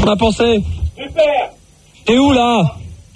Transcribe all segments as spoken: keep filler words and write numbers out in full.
Qu'est-ce qu'on a pensé? Super. T'es où là?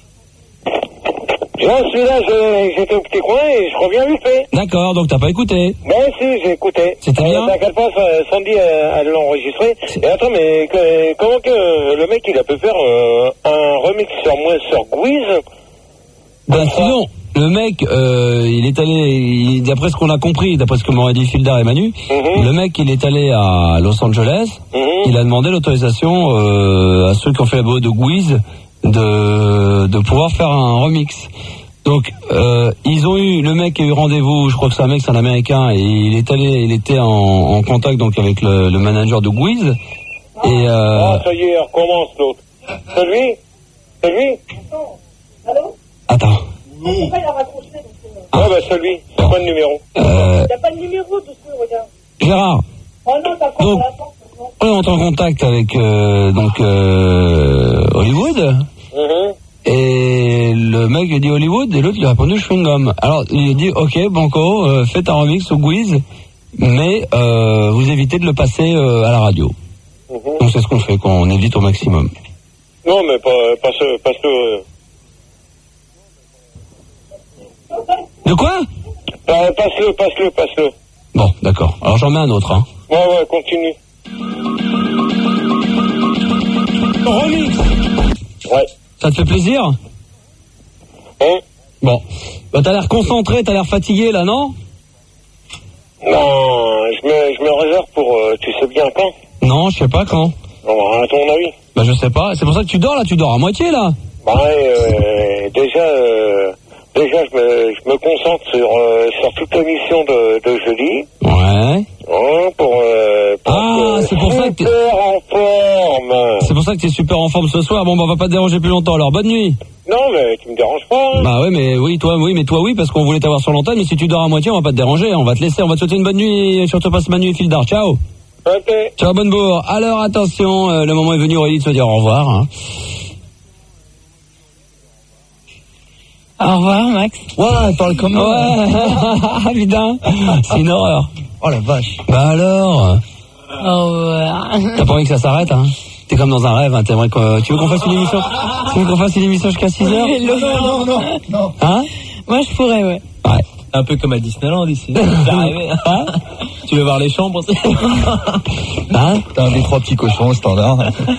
Je suis là, je, j'étais au petit coin et je reviens vite fait. D'accord, donc t'as pas écouté? Ben si, j'ai écouté. C'était bien. Euh, T'inquiète pas, Sandy, elle, elle l'a enregistré. Et attends, mais que, comment que le mec, il a pu faire euh, un remix sur moi, sur Guiz? Ben sinon, le mec, euh, il est allé, il, d'après ce qu'on a compris, d'après ce que m'aurait dit Fildar et Manu, Mm-hmm. le mec, il est allé à Los Angeles, Mm-hmm. il a demandé l'autorisation euh, à ceux qui ont fait la B O de Guiz de, de pouvoir faire un remix. Donc, euh, ils ont eu, le mec a eu rendez-vous, je crois que c'est un mec, c'est un Américain, et il est allé, il était en, en contact donc avec le, le manager de Guiz. Et euh, Ah, ça y est, on recommence l'autre. C'est lui? C'est lui? Allô? attends. Il a raccroché. Ah. Ouais, bah c'est lui. C'est quoi le numéro? Euh, Il n'y a pas de numéro dessus, regarde. Gérard. Oh non, d'accord, Donc, on l'attend. on est en contact avec euh, donc euh, Hollywood. Mm-hmm. Et le mec lui a dit Hollywood et l'autre lui a répondu chewing gum. Alors il a dit ok Banco, euh, faites un remix au Guiz, mais euh, vous évitez de le passer euh, à la radio. Mm-hmm. Donc c'est ce qu'on fait, qu'on évite au maximum. Non, mais pas, pas ce, parce que... De quoi? Euh, passe-le, passe-le, passe-le. Bon d'accord, alors j'en mets un autre. Hein. Ouais, ouais, continue. Remix. Ouais. Ça te fait plaisir? Hein? Bon, bah, t'as l'air concentré, t'as l'air fatigué là, non? Non, je me, je me réserve pour, euh, tu sais bien quand? Non, je sais pas quand. Non, à ton avis? Bah je sais pas, c'est pour ça que tu dors là, tu dors à moitié là. Bah, euh, déjà, euh, déjà, je me, je me concentre sur, euh, sur toute l'émission de, de jeudi. Ouais. Hein, pour, euh, pour Ah, être c'est pour ça que t'es... super en forme. C'est pour ça que t'es super en forme ce soir. Bon, bah on va pas te déranger plus longtemps alors, bonne nuit. Non, mais tu me déranges pas. Hein. Bah ouais, mais oui, toi, oui, mais toi, oui, parce qu'on voulait t'avoir sur l'antenne, mais si tu dors à moitié, on va pas te déranger, on va te laisser, on va te souhaiter une bonne nuit, et surtout passe Manu et Fildar, ciao. Ok. Ciao, bonne bourre. Alors, attention, euh, le moment est venu, Aurélie, de se dire au revoir, hein. Au revoir, Max. Ouais, elle parle comme moi. Ouais, putain, c'est une horreur. Oh la vache. Bah alors, Au revoir. t'as pas envie que ça s'arrête, hein? T'es comme dans un rêve, hein, t'aimerais que... Tu veux qu'on fasse une émission? Tu veux qu'on fasse une émission jusqu'à six heures? Non, non, non, non. Hein? Moi, je pourrais, ouais. Ouais. Un peu comme à Disneyland ici. J'arrivais. Hein? Tu veux voir les chambres aussi? Hein? T'as un des trois petits cochons standard.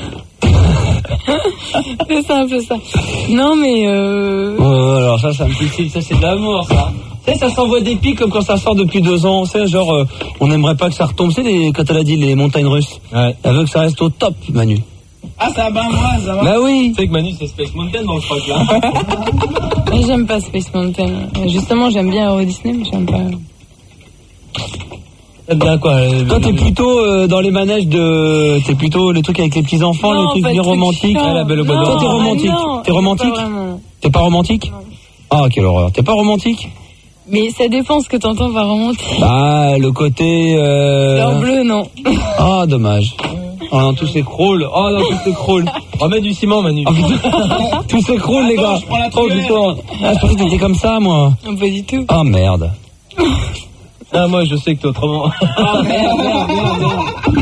C'est ça, un peu ça. Non, mais euh... Ouais, alors ça, ça me pique, ça c'est de l'amour, ça. Tu sais, ça s'envoie des pics comme quand ça sort depuis deux ans. Tu sais, genre, euh, on n'aimerait pas que ça retombe. Tu sais, les, quand elle a dit les montagnes russes. Ouais. Elle veut que ça reste au top, Manu. Ah, ça va, moi, ça va. Bah oui. Tu sais que Manu, c'est Space Mountain dans le truc là. mais j'aime pas Space Mountain. Justement, j'aime bien Euro Disney, mais j'aime pas... T'aimes bien quoi? Toi, t'es plutôt euh, dans les manèges de... T'es plutôt les trucs avec les petits-enfants, Non, les trucs pas bien de trucs romantiques. chiants. Ah, la belle au bois Non, dormant. Toi, t'es ah romantique. non, T'es romantique? pas vraiment. T'es pas romantique? Non. Ah, quelle horreur. T'es pas romantique? Mais ça dépend ce que t'entends par romantique. Ah, le côté... Euh... En bleu, non. Ah, dommage. Oh non, tout s'écroule. Oh non, tout s'écroule. Remets du ciment, Manu. Oh, putain. Tout s'écroule, les gars. Je prends la Oh putain. Ah, je pensais que t'étais comme ça, moi. Non, pas du tout. Oh merde. Ah, moi, je sais que t'es autrement. Oh merde, merde, merde, merde.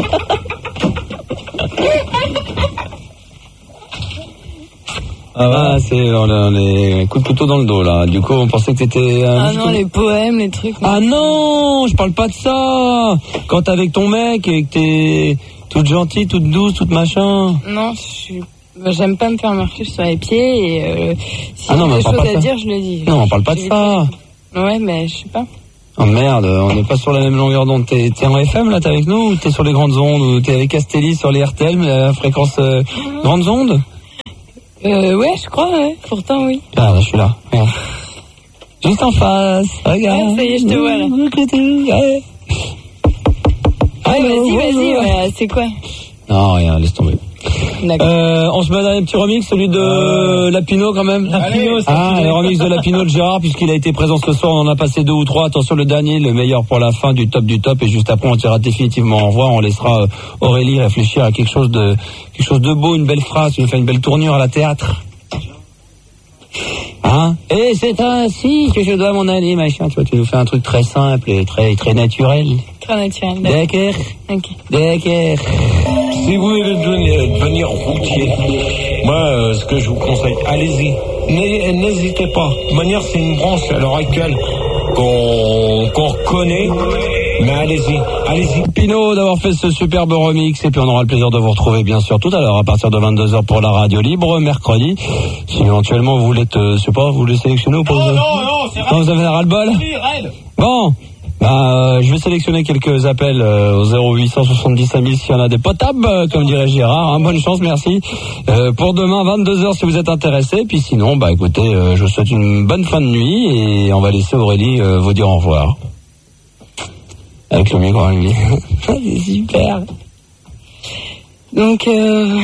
Ah, ah c'est on a les coups de couteau dans le dos, là. Du coup, on pensait que t'étais... Euh, Ah non, les poèmes, les trucs... Ah non, je parle pas de ça. Quand t'es avec ton mec et que t'es toute gentille, toute douce, toute machin. Non, je suis... bah, j'aime pas me faire marcher sur les pieds et euh, si Ah non, j'ai mais des on parle choses pas de à ça. dire, je le dis. Non, on parle pas de ça. Ouais, mais je sais pas. Oh merde, on n'est pas sur la même longueur d'onde. T'es, t'es en F M là, t'es avec nous, ou t'es sur les grandes ondes, ou t'es avec Castelli sur les R T L, mais à fréquence euh, grandes ondes? Euh, ouais, je crois, ouais. Pourtant, oui. Ah, là, je suis là. Regarde. Juste en face. Regarde. Ouais, ça y est, je te vois, là. Ouais. Ouais, Allô, vas-y, vas-y, bonjour. ouais, c'est quoi? Non, rien, laisse tomber. D'accord. Euh, on se met dans un petit remix, celui de euh... Lapino quand même. Lapino, c'est ah, le remix de Lapino de Gérard, puisqu'il a été présent ce soir, on en a passé deux ou trois. Attention, le dernier, le meilleur pour la fin du top du top, et juste après, on tirera définitivement au revoir. On laissera euh, Aurélie réfléchir à quelque chose de quelque chose de beau, une belle phrase, qui nous fait une belle tournure à la théâtre. Hein? Et c'est ainsi que je dois m'en aller, machin. Tu vois, tu nous fais un truc très simple et très très naturel. Très naturel. D'accord. Ok. D'accord. Si vous voulez devenir, devenir routier, moi, euh, ce que je vous conseille, allez-y. N'hé- N'hésitez pas. De toute manière, c'est une branche à l'heure actuelle qu'on qu'on reconnaît. Mais allez-y, allez-y. Pinot d'avoir fait ce superbe remix, et puis on aura le plaisir de vous retrouver bien sûr tout à l'heure à partir de vingt-deux heures pour la radio libre mercredi. Si éventuellement vous voulez, te, je sais pas, vous voulez sélectionner ou pas? Non, non, non, c'est Non, vous avez un ras-le-bol? Bon, bah, euh, je vais sélectionner quelques appels euh, au zéro huit cent soixante-dix cinq mille s'il y en a des potables, euh, comme dirait Gérard. Hein, bonne chance, merci. Euh, pour demain, vingt-deux heures si vous êtes intéressés. Puis sinon, bah écoutez, euh, je vous souhaite une bonne fin de nuit et on va laisser Aurélie euh, vous dire au revoir. Avec le micro, lui. C'est super. Donc, euh,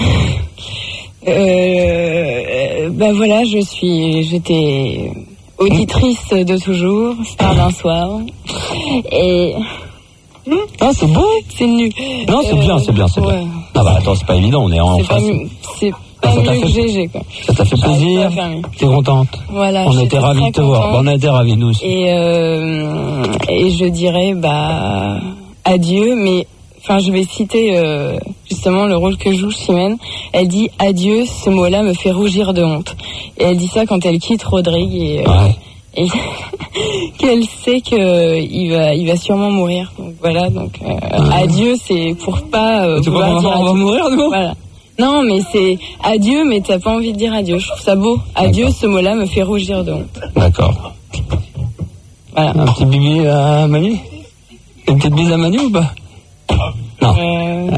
euh, bah voilà, je suis, j'étais auditrice de toujours, star d'un soir, et ah c'est beau, c'est nul. Non, c'est euh, bien, c'est bien, c'est ouais. bien. Ah bah attends, c'est pas évident, on est en c'est face. Pas, c'est pas ça mieux que fait... G G, quoi. Ça t'a fait plaisir. T'es contente. Voilà. On était ravis de te voir. Bon, on a été ravis nous aussi. Et euh, et je dirais bah adieu, mais enfin je vais citer euh, justement le rôle que joue Chimène. Elle dit adieu, ce mot-là me fait rougir de honte. Et elle dit ça quand elle quitte Rodrigue et, euh, ouais. et qu'elle sait que il va il va sûrement mourir. Donc voilà, donc euh, ouais. Adieu, c'est pour pas euh, tu crois qu'on va, on va mourir nous. Voilà. Non, mais c'est adieu, mais t'as pas envie de dire adieu. Je trouve ça beau. Adieu, D'accord. Ce mot-là me fait rougir de honte. D'accord. Voilà. Un petit bibi à Manu? Une petite bise à Manu ou pas? Non. Euh...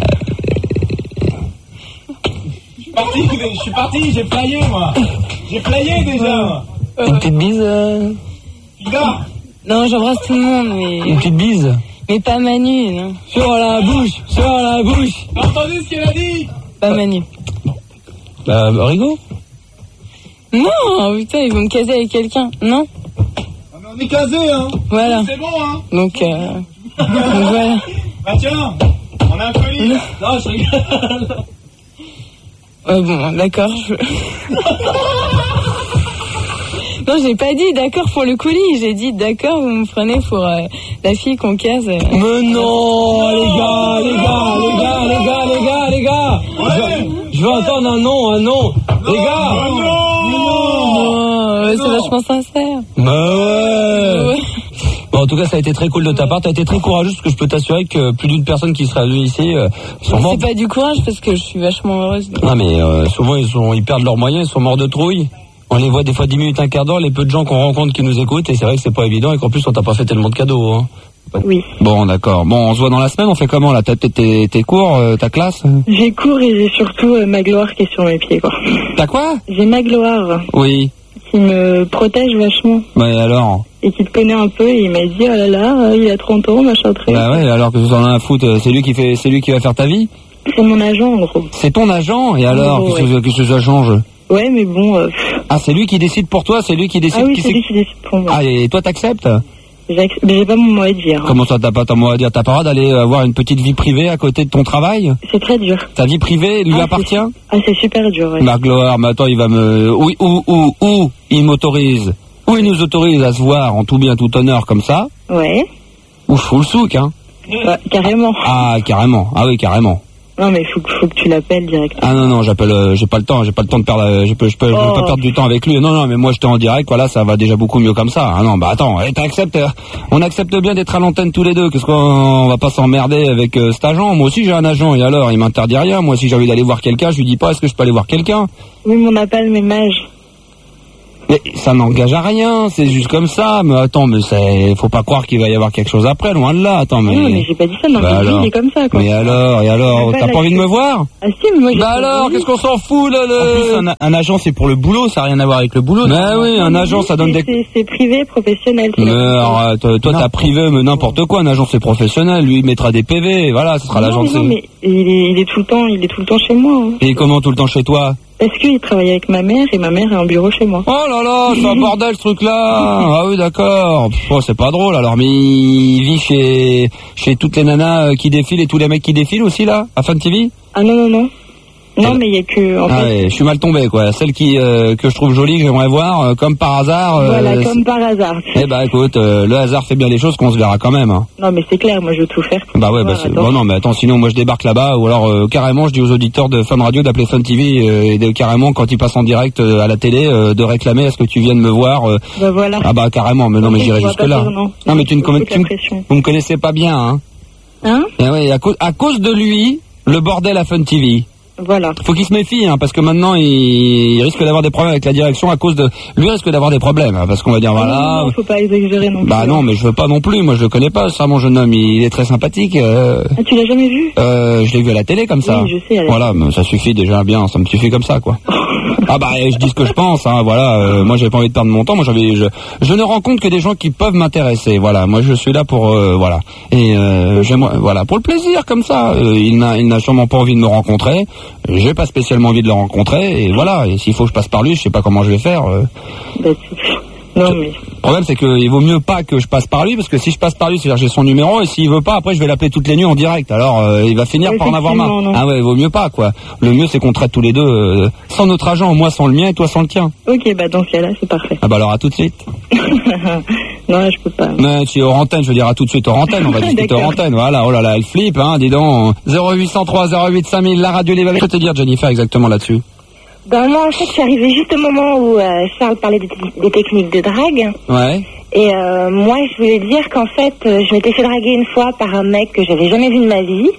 Je suis parti, je suis parti, j'ai playé moi. J'ai playé déjà. Euh... Une petite bise euh... Là. Non, j'embrasse tout le monde, mais... Une petite bise? Mais pas Manu, non. Sur la bouche, sur la bouche. T'as entendu ce qu'elle a dit? Pas Manu. Bah, Rigo? Non, putain, ils vont me caser avec quelqu'un. Non. Ah, mais on est casé, hein. Voilà. C'est bon, hein. Donc, euh... Donc voilà. Bah tiens, on a un colis. Non, non je rigole. Euh, bon, d'accord. Je... non, j'ai pas dit d'accord pour le colis. J'ai dit d'accord, vous me prenez pour euh, la fille qu'on case. Euh... Mais non, les gars, les gars, les gars, les gars, les gars, les gars. Ouais. Je, je veux entendre un nom, un nom. Les gars. Non, non, non, non, c'est vachement sincère. Bah ouais. ouais. Bon, en tout cas, ça a été très cool de ta part. T'as été très courageuse parce que je peux t'assurer que plus d'une personne qui serait venue ici euh, sont morts. C'est pas du courage parce que je suis vachement heureuse. De... Non, mais euh, souvent ils sont, ils perdent leurs moyens, ils sont morts de trouille. On les voit des fois dix minutes, un quart d'heure, les peu de gens qu'on rencontre qui nous écoutent, et c'est vrai que c'est pas évident et qu'en plus on t'a pas fait tellement de cadeaux. Hein. Oui. Bon, d'accord. Bon, on se voit dans la semaine. On fait comment là? T'as peut-être tes, tes cours, euh, ta classe? J'ai cours et j'ai surtout euh, ma gloire qui est sur mes pieds, quoi. T'as quoi? J'ai ma gloire. Oui. Qui me protège vachement. Ouais, alors. Et qui te connaît un peu, et il m'a dit, oh là là, il a trente ans, machin très. Bah ouais, alors que tu en as à foutre, c'est lui qui fait, c'est lui qui va faire ta vie? C'est mon agent, en gros. C'est ton agent? Et alors, gros, qu'est-ce, ouais. que, qu'est-ce que ça change? Ouais, mais bon... Euh... Ah, c'est lui qui décide pour toi? C'est lui qui décide? Ah oui, qui c'est lui qui décide pour moi. Ah, et toi t'acceptes? J'accepte... Mais j'ai pas mon mot à dire. Comment ça, t'as pas ton mot à dire? T'as pas le droit d'aller avoir une petite vie privée à côté de ton travail? C'est très dur. Ta vie privée lui ah, appartient? Ah, c'est super dur, ouais. Ma gloire, mais attends, il va me... Oui, où, où, où il m'autorise? Où il nous autorise à se voir en tout bien, tout honneur comme ça? Ouais. Ou je fous le souk, hein? Ouais, carrément. Ah, carrément. Ah oui, carrément. Non, mais faut, faut que tu l'appelles directement. Ah non, non, j'appelle, euh, j'ai pas le temps, j'ai pas le temps de perdre, euh, je peux, je peux, oh. je peux pas perdre du temps avec lui. Non, non, mais moi, j'étais en direct, voilà, ça va déjà beaucoup mieux comme ça. Ah non, bah attends, hey, t'acceptes, euh, on accepte bien d'être à l'antenne tous les deux, qu'est-ce qu'on on va pas s'emmerder avec euh, cet agent? Moi aussi, j'ai un agent, et alors, il m'interdit rien. Moi, si j'ai envie d'aller voir quelqu'un, je lui dis pas, est-ce que je peux aller voir quelqu'un? Oui, mais on n'a pas le même âge. Mais ça n'engage à rien, c'est juste comme ça. Mais attends, mais c'est, faut pas croire qu'il va y avoir quelque chose après, loin de là. Attends, mais. Non, mais j'ai pas dit ça, non, bah mais il est comme ça, quoi. Mais alors, et alors, t'as pas envie de me voir? Ah si, mais moi j'ai. Bah alors, qu'est-ce qu'on s'en fout, là, le... En plus, un, un agent, c'est pour le boulot, ça n'a rien à voir avec le boulot. Bah oui, un agent, ça donne des... C'est, c'est privé, professionnel. Mais arrête, toi, t'as privé, mais n'importe quoi, un agent, c'est professionnel. Lui, il mettra des P V, voilà, ce sera non, l'agent de... Non, mais il est, il est tout le temps, il est tout le temps chez moi. Hein. Et comment tout le temps chez toi? Parce qu'il travaille avec ma mère et ma mère est en bureau chez moi. Oh là là, c'est un bordel ce truc-là. Ah oui, d'accord. Oh, c'est pas drôle alors, mais il vit chez chez toutes les nanas qui défilent et tous les mecs qui défilent aussi là, à Fun T V? Ah non, non, non. Non, mais il y a que... En Ah fait, ouais, je suis mal tombé, quoi. Celle qui euh, que je trouve jolie, que j'aimerais voir, euh, comme par hasard. Euh, voilà, comme par hasard. Eh bah écoute, euh, le hasard fait bien les choses, qu'on se verra quand même. Hein. Non, mais c'est clair, moi je veux tout faire. Bah ouais, bah Voilà, c'est... attends. Bon non, mais attends, sinon moi je débarque là-bas, ou alors euh, carrément je dis aux auditeurs de Fun Radio d'appeler Fun T V euh, et de, carrément quand ils passent en direct euh, à la télé euh, de réclamer est-ce que tu viens de me voir. Euh... Bah voilà. Ah bah carrément, mais non, mais Ok, j'irai je vois jusque pas là. dire non. Non, mais tu ne C'est connais, toute la tu, pression. vous me connaissez pas bien, hein. Hein? Et ouais, à cause, à cause de lui, le bordel à Fun T V. Voilà. Faut qu'il se méfie, hein, parce que maintenant il, il risque d'avoir des problèmes avec la direction à cause de, lui risque d'avoir des problèmes, hein, parce qu'on va dire voilà. Non, non, faut pas exagérer non plus. Bah non, mais je veux pas non plus. Moi, je le connais pas. Ça, mon jeune homme, il est très sympathique. Euh, Ah, tu l'as jamais vu? euh, je l'ai vu à la télé comme ça. Oui, je sais, à la Voilà, mais ça suffit déjà bien. Ça me suffit comme ça, quoi. Ah bah, je dis ce que je pense. Hein, voilà. Euh, moi, j'avais pas envie de perdre mon temps. Moi, j'avais, je, je ne rencontre que des gens qui peuvent m'intéresser. Voilà. Moi, je suis là pour, euh, voilà. Et euh, j'aimerais, voilà, pour le plaisir, comme ça. Euh, il n'a, il n'a sûrement pas envie de me rencontrer. J'ai pas spécialement envie de le rencontrer. Et voilà. Et s'il faut que je passe par lui, je sais pas comment je vais faire. Euh. Bah, c'est- non, mais... Le problème, c'est qu'il vaut mieux pas que je passe par lui, parce que si je passe par lui, c'est-à-dire que j'ai son numéro, et s'il veut pas, après je vais l'appeler toutes les nuits en direct. Alors euh, il va finir par en avoir marre. Effectivement, non. Ah ouais, il vaut mieux pas, quoi. Le mieux, c'est qu'on traite tous les deux euh, sans notre agent, moi sans le mien et toi sans le tien. Ok, bah dans ce cas-là, c'est parfait. Ah bah alors à tout de suite. Non, là, je peux pas. Mais tu es hors antenne, je veux dire à tout de suite hors antenne, on va discuter hors D'accord. antenne. Voilà, oh là là, elle flippe, hein, dis donc. zéro huit zéro trois zéro huit cinq mille, la radio Libre. Que te dire, Jennifer, exactement là-dessus? Ben moi, en fait, je suis arrivée juste au moment où euh, Charles parlait des, des techniques de drague. Ouais. Et euh, moi, je voulais dire qu'en fait, euh, je m'étais fait draguer une fois par un mec que j'avais jamais vu de ma vie.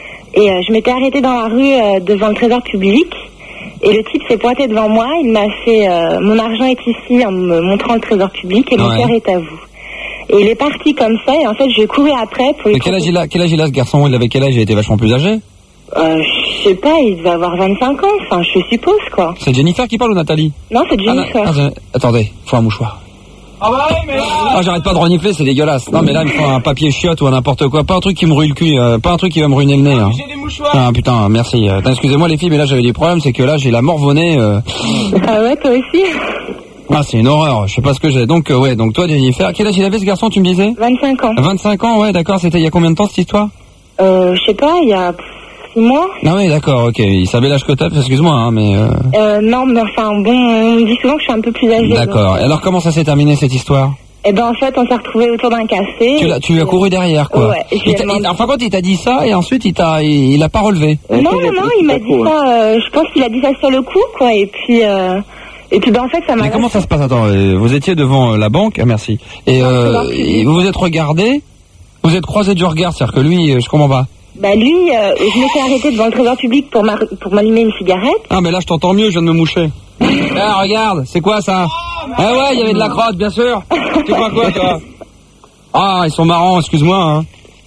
Et euh, je m'étais arrêtée dans la rue euh, devant le trésor public. Et le type s'est pointé devant moi. Il m'a fait euh, « Mon argent est ici » en me montrant le trésor public et mon Ouais. cœur est à vous. Et il est parti comme ça. Et en fait, je courais après pour lui... Mais quel âge il a, quel âge il a ce garçon? Il avait quel âge? Il était vachement plus âgé? Euh, je sais pas, il devait avoir vingt-cinq ans. Enfin, je suppose, quoi. C'est Jennifer qui parle ou Nathalie? Non, c'est Ah, Jennifer. ah, c'est- attendez, faut un mouchoir. Ah bah ouais, mais là... Ah, j'arrête pas de renifler, c'est dégueulasse. Non, mais là, il me faut un papier chiotte ou un n'importe quoi. Pas un truc qui me ruine le cul, euh, pas un truc qui va me ruiner le nez. Hein. J'ai des mouchoirs. Ah, putain, merci. Euh, excusez-moi les filles, mais là, j'avais des problèmes. C'est que là, j'ai la morve-au-nez. Euh... Ah ouais, toi aussi? Ah, c'est une horreur. Je sais pas ce que j'ai. Donc, euh, ouais, donc toi, Jennifer, quel âge il avait ce garçon, tu me disais? vingt-cinq ans. vingt-cinq ans, ouais, d'accord. C'était il y a combien de temps, cette histoire? Euh, je sais pas, il y a pff, six mois. Ah oui, d'accord, ok. Il savait l'âge que t'as, excuse-moi, hein, mais... Euh... Euh, non, mais enfin, bon, on me dit souvent que je suis un peu plus âgée. D'accord. donc, Et alors, comment ça s'est terminé, cette histoire? Eh ben, en fait, on s'est retrouvés autour d'un café. Tu, l'as, tu lui as couru derrière, quoi. Ouais, je lui ai Il t'a- demandé- il- enfin, quand il t'a dit ça, et ensuite, il t'a, il, il a pas relevé. Non, non, non, il m'a dit ça, euh, je pense qu'il a dit ça sur le coup, quoi, et puis, euh, et puis, ben, en fait, ça m'a... Mais comment ça se passe? Attends, euh, vous étiez devant euh, la banque, ah, merci. Et, euh, et vous vous êtes regardé, vous êtes croisé du regard, c'est-à-dire que lui, euh, je comprends pas. Bah, lui, euh, je m'étais arrêtée devant le trésor public pour m'a- pour m'allumer une cigarette. Ah, mais là, je t'entends mieux, je viens de me moucher. Ah, regarde, c'est quoi ça? Ah ouais, il y avait de la crotte, bien sûr. Tu crois quoi, toi? Ah, ils sont marrants, excuse-moi. Hein.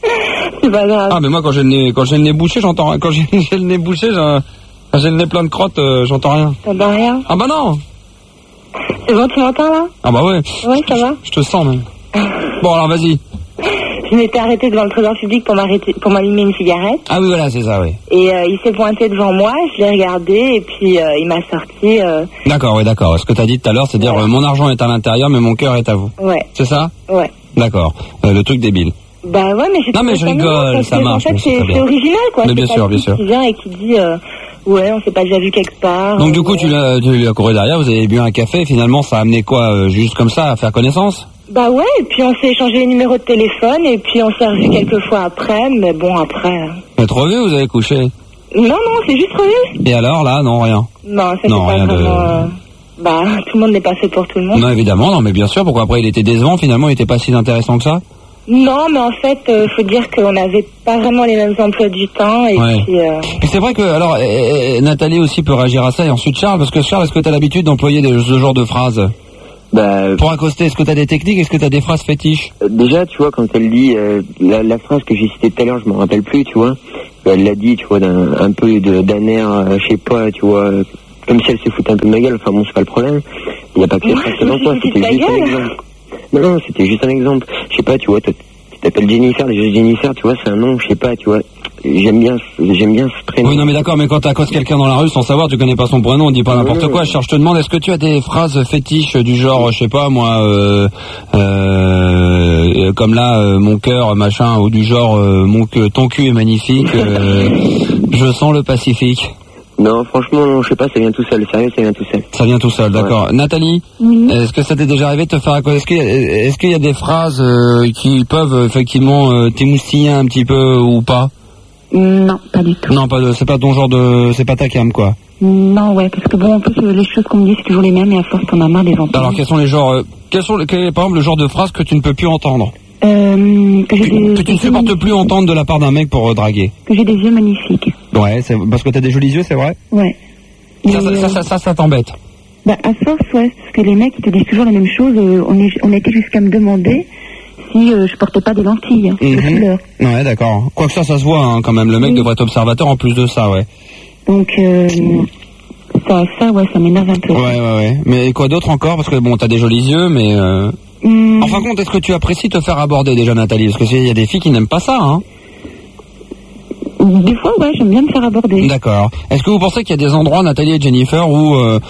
C'est pas grave. Ah, mais moi, quand j'ai le nez, quand j'ai le nez bouché, j'entends rien. Quand j'ai j'ai le nez bouché, j'ai- quand j'ai le nez plein de crottes, euh, j'entends rien. Ça va rien. Ah bah non. C'est bon, tu m'entends, là? Ah bah ouais. Ouais, ça va. Je te sens, même. Bon, alors, vas-y. Je m'étais arrêtée devant le trésor public pour m'arrêter, pour m'allumer une cigarette. Ah oui, voilà, c'est ça, oui. Et euh, il s'est pointé devant moi, je l'ai regardé, et puis euh, il m'a sorti... Euh, D'accord, oui, d'accord. Ce que t'as dit tout à l'heure, c'est dire euh, mon argent est à l'intérieur, mais mon cœur est à vous. ouais, C'est ça? ouais. D'accord. Euh, le truc débile. Bah ouais, mais j'ai Non, mais je trouvé ça rigole, mignon, parce ça que, marche, En mais fait, c'est c'est très bien. c'est original, quoi. Mais C'est bien pas sûr, le bien type sûr. qui vient et qui dit... Euh, ouais, on s'est pas déjà vu quelque part. Donc euh, du coup, tu, l'as, tu lui as couru derrière, vous avez bu un café, et finalement, ça a amené quoi, euh, juste comme ça, à faire connaissance? Bah ouais, et puis on s'est échangé les numéros de téléphone, et puis on s'est revu quelques fois après, mais bon, après... euh, Vous êtes revu, vous avez couché? Non, non, c'est juste revu. Et alors, là, non, rien. Non, ça Non, c'est pas rien de- vraiment... euh, Bah, tout le monde n'est pas fait pour tout le monde. Non, évidemment, non, mais bien sûr, pourquoi après il était décevant, finalement, il était pas si intéressant que ça? Non, mais en fait, euh, faut dire qu'on n'avait pas vraiment les mêmes emplois du temps, et Ouais. puis... euh, Et c'est vrai que, alors, euh, euh, Nathalie aussi peut réagir à ça, et ensuite Charles, parce que Charles, est-ce que t'as l'habitude d'employer des- ce genre de phrases? Bah, Pour accoster, est-ce que t'as des techniques, est-ce que t'as des phrases fétiches? euh, déjà, tu vois, quand elle dit euh, la, la phrase que j'ai citée tout à l'heure, je m'en rappelle plus, tu vois. Elle l'a dit, tu vois, d'un un peu de- d'un air, euh, je sais pas, tu vois, euh, comme si elle se foutait un peu de ma gueule. Enfin bon, c'est pas le problème. Il n'y a pas que les Moi, phrases je me dans suis toi, foutue de c'était ta juste un gueule. exemple. Non, non, c'était juste un exemple. Je sais pas, tu vois, toi, tu t'appelles Jennifer, déjà Jennifer, tu vois, c'est un nom, je sais pas, tu vois. J'aime bien, j'aime bien ce prénom. Oui, non, mais d'accord, mais quand t'accostes quelqu'un dans la rue sans savoir, tu connais pas son prénom, on dit pas n'importe quoi. Je cherche, je te demande, est-ce que tu as des phrases fétiches du genre, je sais pas, moi, euh, euh, comme là, euh, mon cœur, machin, ou du genre, euh, mon que ton cul est magnifique, euh, je sens le Pacifique. Non, franchement, non, je sais pas, ça vient tout seul. Sérieux, ça vient tout seul. Ça vient tout seul, d'accord. Ouais. Nathalie, Oui. est-ce que ça t'est déjà arrivé de te faire accoster? Est-ce qu'il y a, est-ce qu'il y a des phrases euh, qui peuvent euh, effectivement euh, t'émoustiller un petit peu ou pas? Non, pas du tout. Non, pas de, c'est pas ton genre de, c'est pas ta cam quoi. Non, ouais, parce que bon, en plus, euh, les choses qu'on me dit, c'est toujours les mêmes, et à force, t'en as marre des entendre. Alors quels sont les genres, euh, quels sont, quel est par exemple le genre de phrases que tu ne peux plus entendre? Euh, que j'ai des, Que tu ne supportes plus entendre de la part d'un mec pour euh, draguer? que j'ai des yeux magnifiques. Ouais, c'est parce que t'as des jolis yeux, c'est vrai? Ouais. Ça, Mais, ça, euh, ça, ça, ça, ça t'embête? Bah, à force, ouais, parce que les mecs, ils te disent toujours la même chose. euh, on, est, on était jusqu'à me demander si euh, je portais pas des lentilles, hein, de Mhm. couleur. Ouais, d'accord. Quoique ça, ça se voit hein, quand même. Le mec Oui. devrait être observateur en plus de ça, ouais. Donc, euh, ça, ça, ouais, ça m'énerve un peu. Ouais, ouais, ouais. Mais quoi d'autre encore? Parce que bon, t'as des jolis yeux, mais... Euh... Hum, En fin de compte, est-ce que tu apprécies te faire aborder déjà, Nathalie? Parce que il y a des filles qui n'aiment pas ça, hein. Des fois, ouais, j'aime bien me faire aborder. D'accord. Est-ce que vous pensez qu'il y a des endroits, Nathalie et Jennifer, où euh,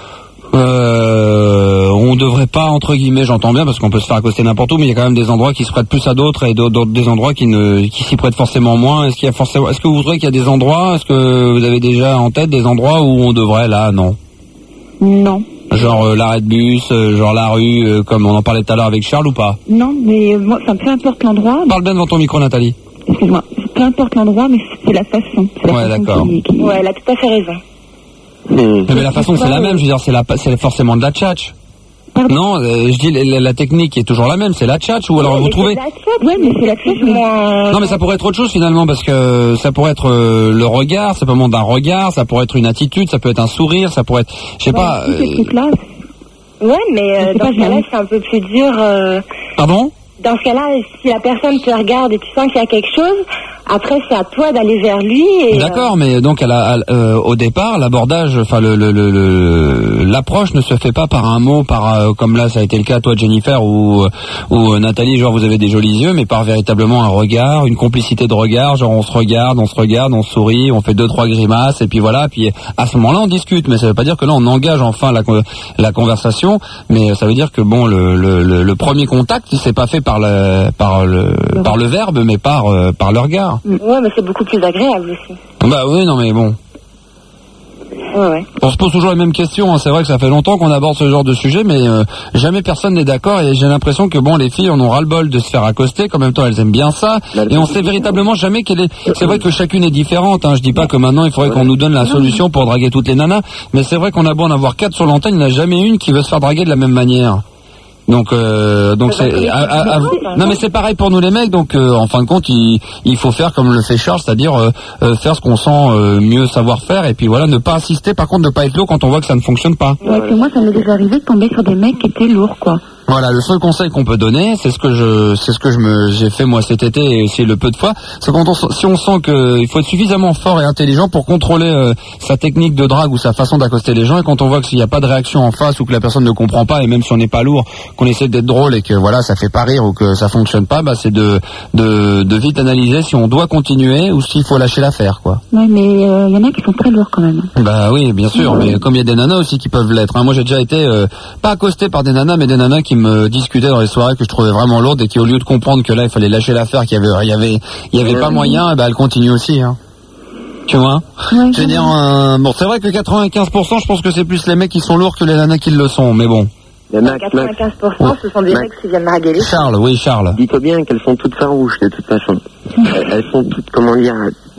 euh, on devrait pas, entre guillemets, j'entends bien, parce qu'on peut se faire accoster n'importe où, mais il y a quand même des endroits qui se prêtent plus à d'autres et d'autres des endroits qui ne qui s'y prêtent forcément moins. Est-ce qu'il y a forcément, est-ce que vous trouvez qu'il y a des endroits, est-ce que vous avez déjà en tête des endroits où on devrait, là, non? Non. Genre euh, l'arrêt de bus, euh, genre la rue, euh, comme on en parlait tout à l'heure avec Charles ou pas? Non, mais euh, moi, ça peu importe l'endroit. Parle bien devant ton micro, Nathalie. Excuse-moi. Peu importe l'endroit, mais c'est la façon. C'est la Ouais, façon d'accord. qui- qui- Ouais, elle a tout à fait raison. Hmm. Mais la façon, c'est la même, je veux dire, c'est la, c'est forcément de la tchatch. Pardon. Non, euh, je dis la, la technique est toujours la même, c'est la tchatch ou alors vous trouvez? Ouais, mais c'est la Plus façon. ou moins. Non mais ça pourrait être autre chose finalement parce que ça pourrait être euh, le regard, ça peut être un regard, ça pourrait être une attitude, ça peut être un sourire, ça pourrait être, je sais pas. Tous ces euh, trucs-là. Ouais, mais euh, Je sais dans pas, ce cas-là, j'aime. c'est un peu plus dur. euh, Pardon? Dans ce cas-là, si la personne te regarde et tu sens qu'il y a quelque chose, après c'est à toi d'aller vers lui. Et, euh, D'accord, mais donc à la- à- euh, au départ, l'abordage, enfin le le- le- le- l'approche ne se fait pas par un mot, par euh, comme là ça a été le cas toi Jennifer ou ou euh, Nathalie, genre vous avez des jolis yeux, mais par véritablement un regard, une complicité de regard, genre on se regarde, on se regarde, on sourit, on fait deux trois grimaces et puis voilà, puis à ce moment-là on discute, mais ça veut pas dire que là on engage enfin la con- la conversation, mais ça veut dire que bon le le, le, le premier contact il s'est pas fait par le par le par le verbe, mais par euh, par le regard. Ouais, mais c'est beaucoup plus agréable aussi. Bah oui, non mais bon. Ouais, ouais. On se pose toujours les mêmes questions, hein. C'est vrai que ça fait longtemps qu'on aborde ce genre de sujet, mais euh, jamais personne n'est d'accord et j'ai l'impression que bon, les filles en ont ras-le-bol de se faire accoster, qu'en même temps elles aiment bien ça, et on sait véritablement jamais quelle est... C'est vrai que chacune est différente, hein. Je dis pas que maintenant il faudrait qu'on nous donne la solution pour draguer toutes les nanas, mais c'est vrai qu'on a beau en avoir quatre sur l'antenne, il n'y en a jamais une qui veut se faire draguer de la même manière. Donc, euh, donc c'est, à- à- à- non mais c'est pareil pour nous les mecs. Donc, euh, en fin de compte, il, il faut faire comme le fait Charles, c'est-à-dire euh, euh, faire ce qu'on sent euh, mieux savoir faire, et puis voilà, ne pas insister. Par contre, ne pas être lourd quand on voit que ça ne fonctionne pas. Ouais, que moi, ça m'est déjà arrivé de tomber sur des mecs qui étaient lourds, quoi. Voilà, le seul conseil qu'on peut donner, c'est ce que je, c'est ce que je me, j'ai fait moi cet été et aussi le peu de fois, c'est quand on, si on sent que il faut être suffisamment fort et intelligent pour contrôler euh, sa technique de drague ou sa façon d'accoster les gens, et quand on voit qu'il n'y a pas de réaction en face ou que la personne ne comprend pas, et même si on n'est pas lourd, qu'on essaie d'être drôle et que voilà, ça fait pas rire ou que ça fonctionne pas, bah c'est de, de, de vite analyser si on doit continuer ou s'il faut lâcher l'affaire, quoi. Ouais, mais il euh, y en a qui sont très lourds quand même. Bah oui, bien sûr, mais comme il y a des nanas aussi qui peuvent l'être, hein. Moi j'ai déjà été euh, pas accosté par des nanas, mais des nanas qui me discutaient dans les soirées que je trouvais vraiment lourdes et qui, au lieu de comprendre que là il fallait lâcher l'affaire, qu'il y avait, il y avait, il y avait pas moyen, et bah elles continuent aussi, hein. Tu vois? Ouais, Je veux dire, euh, bon, c'est vrai que quatre-vingt-quinze pour cent, je pense que c'est plus les mecs qui sont lourds que les nanas qui le sont, mais bon. Mais Max, Max, quatre-vingt-quinze pour cent, ce sont des Max. mecs qui viennent draguer les filles. Charles, oui, Charles. dis-toi bien qu'elles sont toutes farouches de toute façon. Elles elles sont toutes, comment dire,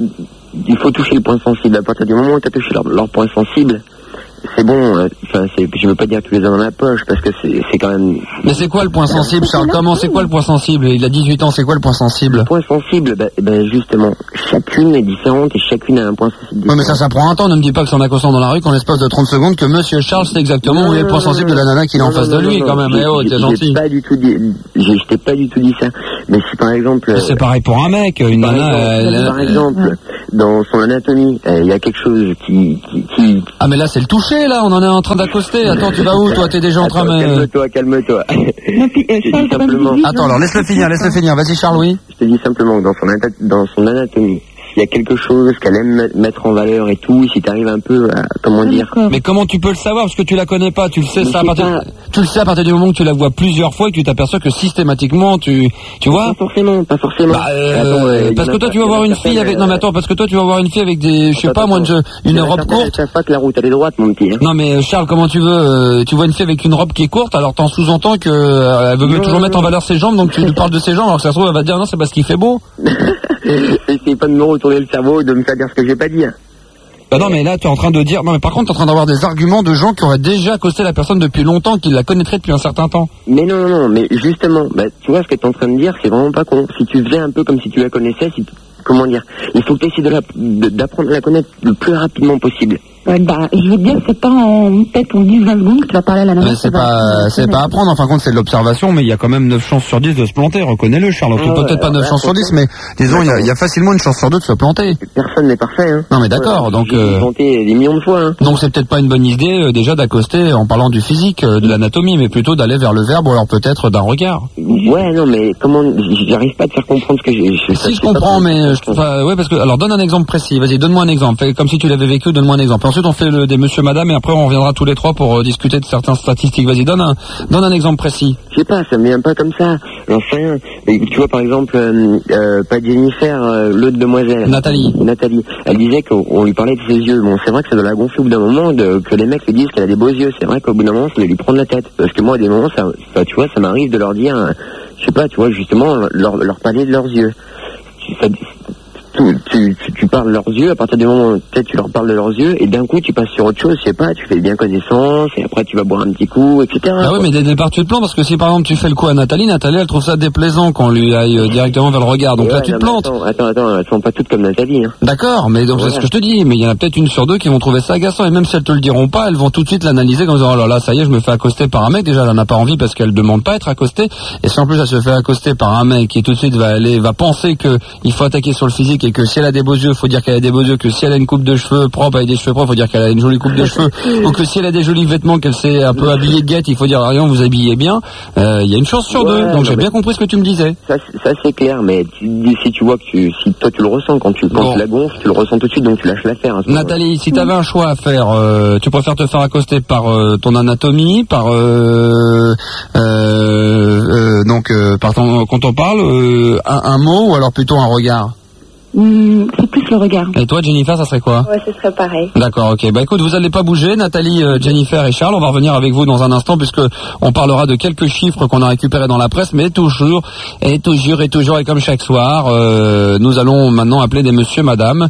il faut toucher le point sensible. À partir du moment où tu as touché leur, leur point sensible, c'est bon. euh, Enfin, c'est, je veux pas dire que tu les as dans la poche parce que c'est, c'est quand même. Mais c'est quoi le point sensible, Charles? Comment, c'est quoi le point sensible? Il a dix-huit ans, c'est quoi le point sensible? Le point sensible, ben, ben justement, chacune est différente et chacune a un point sensible différent. Ouais, mais ça, ça prend un temps. Ne me dis pas que c'est en accostant dans la rue qu'en l'espace de trente secondes que Monsieur Charles sait exactement où est le point sensible de la nana qui est en Non, face non, de non, lui, non, quand non, même. Eh oh, j'ai- t'es j'ai gentil. pas du tout dit, j'ai, je t'ai pas du tout dit ça. Mais si par exemple, Mais c'est pareil pour un mec, une par nana, exemple, elle- par exemple, dans son anatomie, euh, il y a quelque chose qui, qui, qui... Ah mais là c'est le toucher, là, on en est en train d'accoster. Attends, tu vas où, toi? T'es déjà en train Attends, de... calme-toi, calme-toi. Non, puis, euh, Je Charles, dis c'est pas simplement. visible, Attends, alors laisse-le finir, laisse-le finir. Vas-y, Charles, oui. Je te dis simplement que dans son, ana- dans son anatomie, s'il s'il y a quelque chose qu'elle aime mettre en valeur et tout, si t'arrives un peu à, comment dire. Mais comment tu peux le savoir parce que tu la connais pas, tu le sais Mais ça à c'est partir pas- tu le sais à partir du moment où tu la vois plusieurs fois et que tu t'aperçois que systématiquement tu tu vois Pas forcément, pas forcément. Bah, euh, Attends, euh, parce il y en que a toi pas- tu vas il y en a voir une certaines, fille avec non mais euh, attends parce que toi tu vas voir une fille avec des je sais Attends, pas moi une, attends. une Il y en a robe certaines, courte. elles savent pas que la route elle est droite, mon petit. Hein. Non mais euh, Charles, comment tu veux euh, tu vois une fille avec une robe qui est courte, alors t'en sous-entends que euh, elle veut Non, toujours non, mettre en non. valeur ses jambes, donc tu lui parles de ses jambes, alors que ça se trouve elle va te dire non c'est parce qu'il fait beau. Essayez pas de me retourner le cerveau et de me faire dire ce que j'ai pas dit. Hein. Bah non mais là tu es en train de dire non mais par contre tu es en train d'avoir des arguments de gens qui auraient déjà accosté la personne depuis longtemps, qui la connaîtraient depuis un certain temps. Mais non, non, non, mais justement, bah, tu vois ce que t'es en train de dire, c'est vraiment pas con. Si tu faisais un peu comme si tu la connaissais, si, comment dire, il faut que tu essaies de la, de- d'apprendre à la connaître le plus rapidement possible. Ouais, bah, je veux te dire, c'est pas en, peut-être en dix vingt secondes que tu vas parler à la nana. Mais c'est pas, c'est pas apprendre, en fin de compte c'est de l'observation, mais il y a quand même neuf chances sur dix de se planter, reconnais-le Charles. Ah ouais, Peut-être pas neuf ouais, chances sur dix, ouais. mais disons il y, a- il y a facilement une chance sur deux de se planter. Personne n'est parfait, hein. Non mais d'accord, Ouais, donc j'ai euh, tenté des millions de fois, hein. donc c'est peut-être pas une bonne idée euh, déjà d'accoster en parlant du physique, euh, de l'anatomie, mais plutôt d'aller vers le verbe ou alors peut-être d'un regard. Ouais, non, mais comment, j'arrive pas à te faire comprendre ce que j'ai. je- Si je sais pas comprends, comment- mais euh, je trouve, euh, ouais parce que alors donne un exemple précis. Vas-y, donne-moi un exemple. Fais comme si tu l'avais vécu, donne-moi un exemple. Ensuite on fait le des monsieur madame et après on reviendra tous les trois pour euh, discuter de certaines statistiques. Vas-y, donne un donne un exemple précis. Je sais pas, ça me vient pas comme ça. J'en sais rien. Mais tu vois, par exemple, euh, euh, pas Jennifer, euh, l'autre demoiselle. Nathalie. Nathalie. Elle disait qu'on on lui parlait de ses yeux. Bon, c'est vrai que ça doit la gonfler au bout d'un moment de, que les mecs lui disent qu'elle a des beaux yeux. C'est vrai qu'au bout d'un moment, ça doit lui prendre la tête. Parce que moi, à des moments, ça, ça, tu vois, ça m'arrive de leur dire, euh, je sais pas, tu vois, justement, leur, leur parler de leurs yeux. Ça, tu, tu, tu, tu parles de leurs yeux, à partir du moment où peut-être tu leur parles de leurs yeux, et d'un coup tu passes sur autre chose, je sais pas, tu fais bien connaissance, et après tu vas boire un petit coup, et cetera. Ah oui, mais dès le départ tu te plantes parce que si par exemple tu fais le coup à Nathalie, Nathalie elle trouve ça déplaisant qu'on lui aille euh, directement vers le regard. Donc Et là ouais, tu te non, mais plantes. Attends, attends, attends, elles sont pas toutes comme Nathalie. Hein. D'accord, mais donc c'est Voilà. ce que je te dis, mais il y en a peut-être une sur deux qui vont trouver ça agaçant, et même si elles te le diront pas, elles vont tout de suite l'analyser comme disant oh là là, ça y est, je me fais accoster par un mec, déjà elle en a pas envie parce qu'elle demande pas à être accostée, et si en plus elle se fait accoster par un mec qui tout de suite va aller, va penser que il faut attaquer sur le physique et que si elle a des beaux yeux, faut dire qu'elle a des beaux yeux, que si elle a une coupe de cheveux propre avec des cheveux propres, faut dire qu'elle a une jolie coupe de cheveux, ou que si elle a des jolis vêtements, qu'elle s'est un peu habillée de guette, il faut dire rien, vous habillez bien, euh, il y a une chance sur Ouais, deux, donc non, j'ai mais- bien compris ce que tu me disais. Ça, c'est- ça c'est clair, mais tu, si tu vois que tu, si toi tu le ressens quand tu, quand Bon. tu la gonfles, tu le ressens tout de suite, donc tu lâches l'affaire. à ce moment-là. Nathalie, si tu avais un choix à faire, euh, tu préfères te faire accoster par euh, ton anatomie, par euh, euh, euh, donc euh, par ton, quand on parle, euh, un, un mot ou alors plutôt un regard. Hum, c'est plus le regard. Et toi, Jennifer, ça serait quoi? Ouais, ce serait pareil. D'accord, ok. Bah écoute, vous allez pas bouger, Nathalie, euh, Jennifer et Charles. On va revenir avec vous dans un instant puisque on parlera de quelques chiffres qu'on a récupérés dans la presse, mais toujours et toujours et toujours et comme chaque soir, euh, nous allons maintenant appeler des monsieur, madame.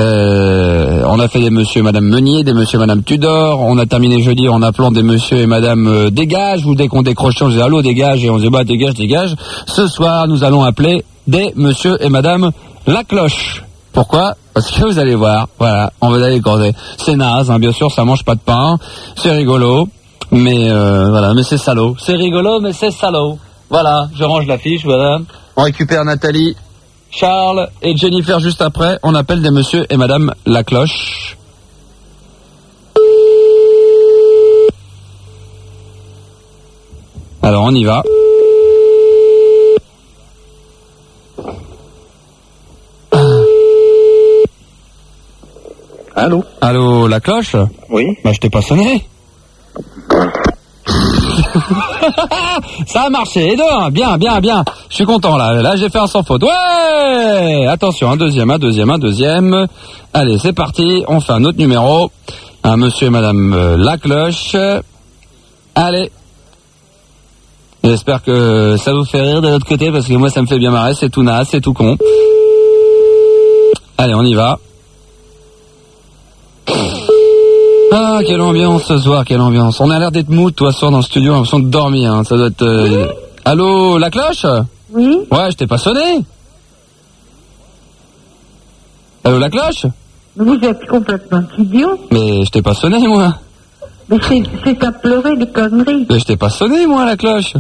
Euh, on a fait des monsieur, madame Meunier, des monsieur, madame Tudor. On a terminé jeudi en appelant des monsieur et madame euh, Dégage. Ou dès qu'on décrochait, on disait allô Dégage et on disait bah dégage, dégage. Ce soir, nous allons appeler des monsieur et madame La Cloche. Pourquoi? Parce que vous allez voir, voilà, on va aller causer. C'est naze, hein, bien sûr, ça mange pas de pain, c'est rigolo, mais euh, voilà, mais c'est salaud. C'est rigolo, mais c'est salaud. Voilà, je range la fiche, voilà. On récupère Nathalie, Charles et Jennifer juste après. On appelle des monsieur et madame La Cloche. Alors on y va. Allô? Allô, La Cloche? Oui. Bah je t'ai pas sonné. Ça a marché, et deux, hein. Bien, bien, bien. Je suis content là, là j'ai fait un sans faute. Ouais. Attention, un deuxième, un deuxième, un deuxième. Allez, c'est parti, on fait un autre numéro. Un monsieur et madame euh, La Cloche. Allez. J'espère que ça vous fait rire de l'autre côté parce que moi ça me fait bien marrer, c'est tout naze, c'est tout con. Allez, on y va. Ah, quelle ambiance ce soir, quelle ambiance. On a l'air d'être mou, toi, ce soir dans le studio, on a l'impression de dormir, hein. Ça doit être... euh, Allô, La Cloche? Oui. Ouais, je t'ai pas sonné. Allô, La Cloche? Vous êtes complètement idiot. Mais je t'ai pas sonné, moi. Mais c'est, c'est à pleurer des conneries. Mais je t'ai pas sonné, moi, La Cloche.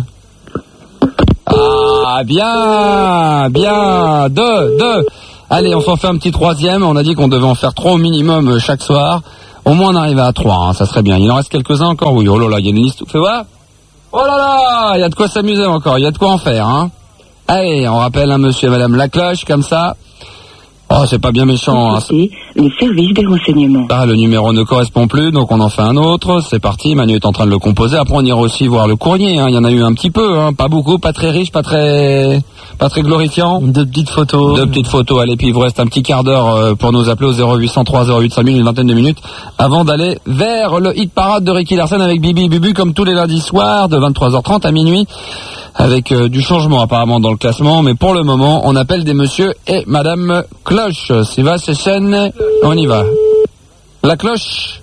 Ah, bien, bien. Deux, deux. Allez, on s'en fait un petit troisième. On a dit qu'on devait en faire trois au minimum euh, chaque soir. Au moins on arrive à trois, hein, ça serait bien. Il en reste quelques-uns encore, oui. Oh là là, il y a une liste. Fais voir. Oh là là, il y a de quoi s'amuser encore, il y a de quoi en faire, hein. Allez, on rappelle un monsieur et madame La Cloche, comme ça. Oh, c'est pas bien méchant. Hein. Les services des renseignements. Ah, le numéro ne correspond plus, donc on en fait un autre. C'est parti, Manu est en train de le composer. Après, on ira aussi voir le courrier. Hein. Il y en a eu un petit peu, hein. Pas beaucoup, pas très riche, pas très, pas très glorifiant. Deux petites photos. Deux petites photos. Allez, puis il vous reste un petit quart d'heure pour nous appeler au zéro huit cent trois zéro huit cinq mille, une vingtaine de minutes, avant d'aller vers le hit parade de Ricky Larson avec Bibi et Bubu, comme tous les lundis soirs, de vingt-trois heures trente à minuit. Avec euh, du changement apparemment dans le classement, mais pour le moment, on appelle des monsieur et madame Cloche. C'est va, c'est chaîne, on y va. La cloche.